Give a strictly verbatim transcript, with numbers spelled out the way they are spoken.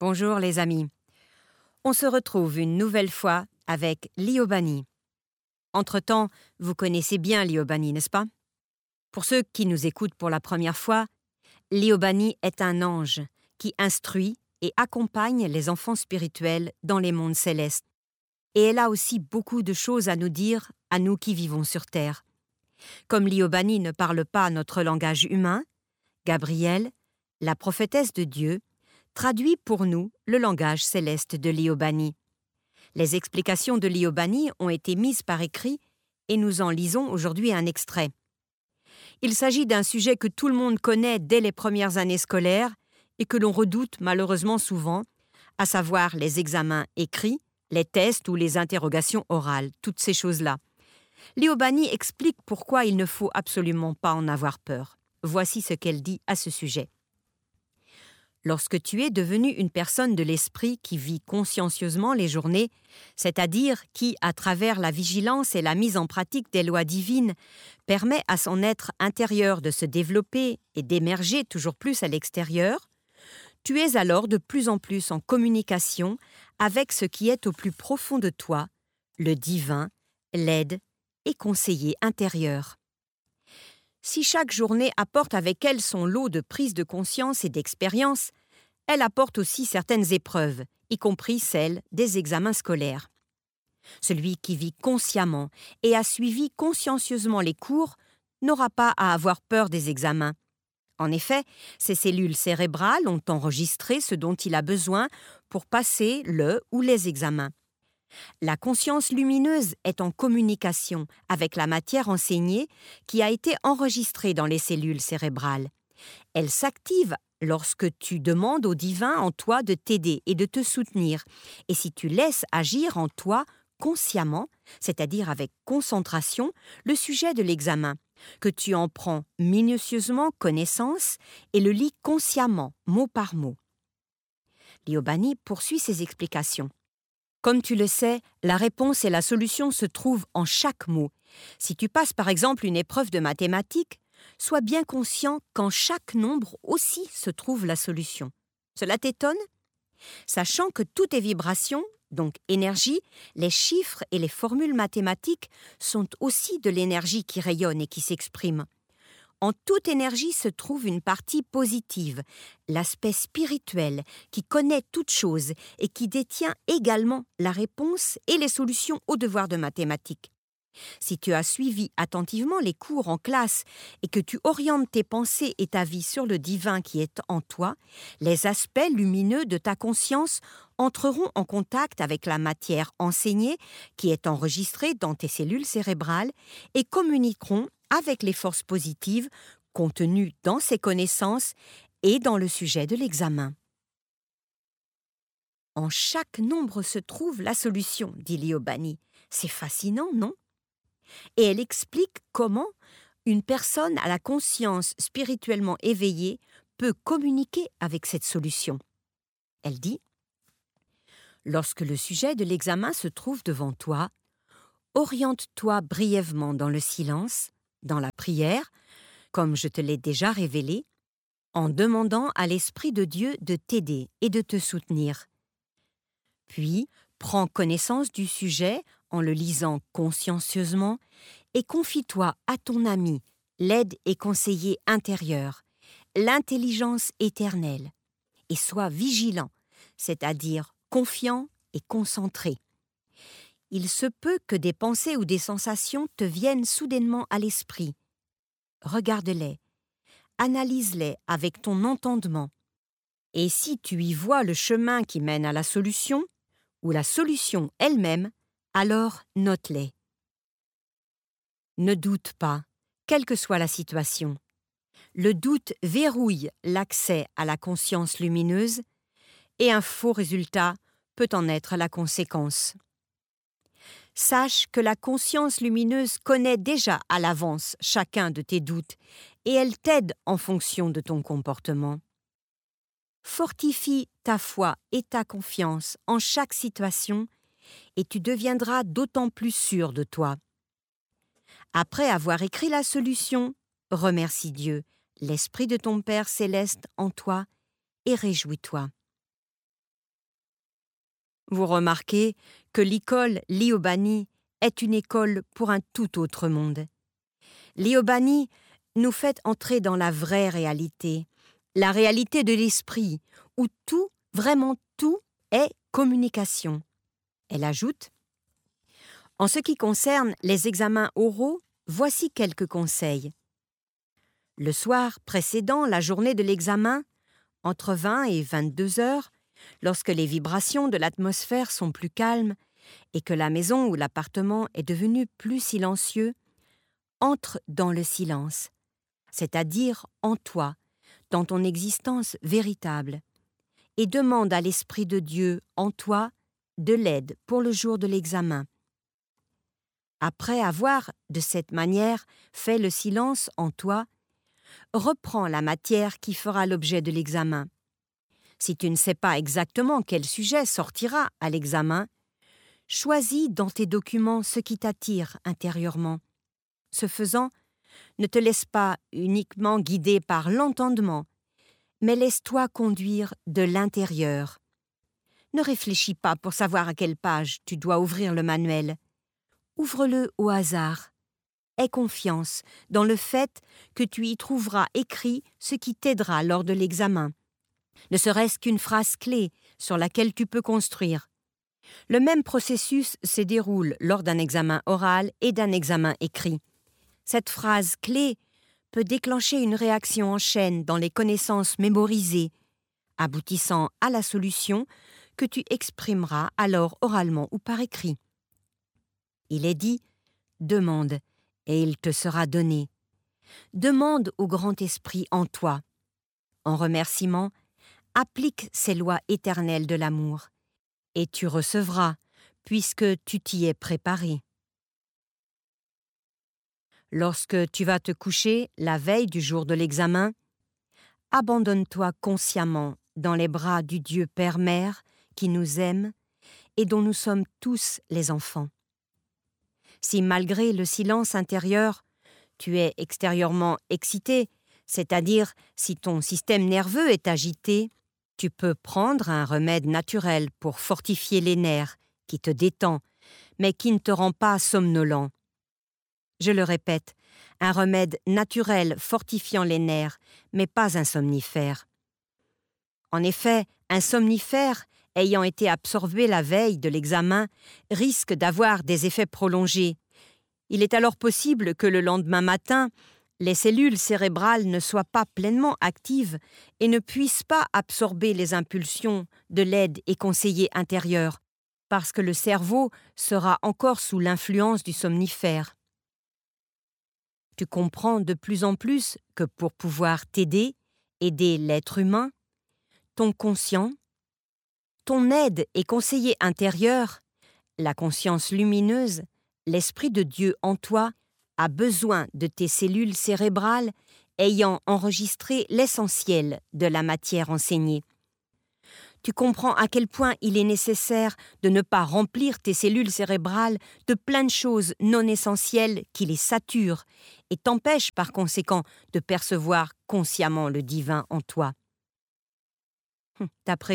Bonjour les amis. On se retrouve une nouvelle fois avec Liobani. Entre-temps, vous connaissez bien Liobani, n'est-ce pas? Pour ceux qui nous écoutent pour la première fois, Liobani est un ange qui instruit et accompagne les enfants spirituels dans les mondes célestes. Et elle a aussi beaucoup de choses à nous dire, à nous qui vivons sur Terre. Comme Liobani ne parle pas notre langage humain, Gabrielle, la prophétesse de Dieu, traduit pour nous le langage céleste de Liobani. Les explications de Liobani ont été mises par écrit et nous en lisons aujourd'hui un extrait. Il s'agit d'un sujet que tout le monde connaît dès les premières années scolaires et que l'on redoute malheureusement souvent, à savoir les examens écrits, les tests ou les interrogations orales, toutes ces choses-là. Liobani explique pourquoi il ne faut absolument pas en avoir peur. Voici ce qu'elle dit à ce sujet. Lorsque tu es devenu une personne de l'esprit qui vit consciencieusement les journées, c'est-à-dire qui, à travers la vigilance et la mise en pratique des lois divines, permet à son être intérieur de se développer et d'émerger toujours plus à l'extérieur, tu es alors de plus en plus en communication avec ce qui est au plus profond de toi, le divin, l'aide et conseiller intérieur. Si chaque journée apporte avec elle son lot de prise de conscience et d'expérience, elle apporte aussi certaines épreuves, y compris celles des examens scolaires. Celui qui vit consciemment et a suivi consciencieusement les cours n'aura pas à avoir peur des examens. En effet, ses cellules cérébrales ont enregistré ce dont il a besoin pour passer le ou les examens. La conscience lumineuse est en communication avec la matière enseignée qui a été enregistrée dans les cellules cérébrales. Elle s'active lorsque tu demandes au divin en toi de t'aider et de te soutenir, et si tu laisses agir en toi consciemment, c'est-à-dire avec concentration, le sujet de l'examen, que tu en prends minutieusement connaissance et le lis consciemment, mot par mot. Liobani poursuit ses explications. Comme tu le sais, la réponse et la solution se trouvent en chaque mot. Si tu passes par exemple une épreuve de mathématiques, sois bien conscient qu'en chaque nombre aussi se trouve la solution. Cela t'étonne? Sachant que tout est vibration, donc énergie, les chiffres et les formules mathématiques sont aussi de l'énergie qui rayonne et qui s'exprime. En toute énergie se trouve une partie positive, l'aspect spirituel, qui connaît toute chose et qui détient également la réponse et les solutions aux devoirs de mathématiques. Si tu as suivi attentivement les cours en classe et que tu orientes tes pensées et ta vie sur le divin qui est en toi, les aspects lumineux de ta conscience entreront en contact avec la matière enseignée qui est enregistrée dans tes cellules cérébrales et communiqueront avec les forces positives contenues dans ces connaissances et dans le sujet de l'examen. En chaque nombre se trouve la solution, dit Liobani. C'est fascinant, non? Et elle explique comment une personne à la conscience spirituellement éveillée peut communiquer avec cette solution. Elle dit « Lorsque le sujet de l'examen se trouve devant toi, oriente-toi brièvement dans le silence, dans la prière, comme je te l'ai déjà révélé, en demandant à l'Esprit de Dieu de t'aider et de te soutenir. Puis, prends connaissance du sujet en le lisant consciencieusement et confie-toi à ton ami, l'aide et conseiller intérieur, l'intelligence éternelle, et sois vigilant, c'est-à-dire confiant et concentré. Il se peut que des pensées ou des sensations te viennent soudainement à l'esprit. Regarde-les, analyse-les avec ton entendement, et si tu y vois le chemin qui mène à la solution, ou la solution elle-même, alors note-les. Ne doute pas, quelle que soit la situation. Le doute verrouille l'accès à la conscience lumineuse et un faux résultat peut en être la conséquence. Sache que la conscience lumineuse connaît déjà à l'avance chacun de tes doutes et elle t'aide en fonction de ton comportement. Fortifie ta foi et ta confiance en chaque situation et tu deviendras d'autant plus sûr de toi. Après avoir écrit la solution, remercie Dieu, l'Esprit de ton Père céleste en toi, et réjouis-toi. Vous remarquez que l'école Liobani est une école pour un tout autre monde. Liobani nous fait entrer dans la vraie réalité, la réalité de l'esprit, où tout, vraiment tout, est communication. Elle ajoute « En ce qui concerne les examens oraux, voici quelques conseils. Le soir précédant la journée de l'examen, entre vingt et vingt-deux heures, lorsque les vibrations de l'atmosphère sont plus calmes et que la maison ou l'appartement est devenu plus silencieux, entre dans le silence, c'est-à-dire en toi, dans ton existence véritable, et demande à l'Esprit de Dieu en toi de l'aide pour le jour de l'examen. Après avoir, de cette manière, fait le silence en toi, reprends la matière qui fera l'objet de l'examen. Si tu ne sais pas exactement quel sujet sortira à l'examen, choisis dans tes documents ce qui t'attire intérieurement. Ce faisant, ne te laisse pas uniquement guider par l'entendement, mais laisse-toi conduire de l'intérieur. Ne réfléchis pas pour savoir à quelle page tu dois ouvrir le manuel. Ouvre-le au hasard. Aie confiance dans le fait que tu y trouveras écrit ce qui t'aidera lors de l'examen. Ne serait-ce qu'une phrase clé sur laquelle tu peux construire. Le même processus se déroule lors d'un examen oral et d'un examen écrit. Cette phrase clé peut déclencher une réaction en chaîne dans les connaissances mémorisées, aboutissant à la solution que tu exprimeras alors oralement ou par écrit. Il est dit « Demande, et il te sera donné. » Demande au grand esprit en toi. En remerciement, applique ces lois éternelles de l'amour, et tu recevras, puisque tu t'y es préparé. Lorsque tu vas te coucher la veille du jour de l'examen, abandonne-toi consciemment dans les bras du Dieu Père-Mère qui nous aime et dont nous sommes tous les enfants. Si malgré le silence intérieur, tu es extérieurement excité, c'est-à-dire si ton système nerveux est agité, tu peux prendre un remède naturel pour fortifier les nerfs qui te détend, mais qui ne te rend pas somnolent. Je le répète, un remède naturel fortifiant les nerfs, mais pas un somnifère. En effet, un somnifère, ayant été absorbé la veille de l'examen, risque d'avoir des effets prolongés. Il est alors possible que le lendemain matin, les cellules cérébrales ne soient pas pleinement actives et ne puissent pas absorber les impulsions de l'aide et conseiller intérieur, parce que le cerveau sera encore sous l'influence du somnifère. Tu comprends de plus en plus que pour pouvoir t'aider, aider l'être humain, ton conscient, ton aide et conseiller intérieur, la conscience lumineuse, l'Esprit de Dieu en toi, a besoin de tes cellules cérébrales ayant enregistré l'essentiel de la matière enseignée. Tu comprends à quel point il est nécessaire de ne pas remplir tes cellules cérébrales de plein de choses non essentielles qui les saturent et t'empêchent par conséquent de percevoir consciemment le divin en toi. D'après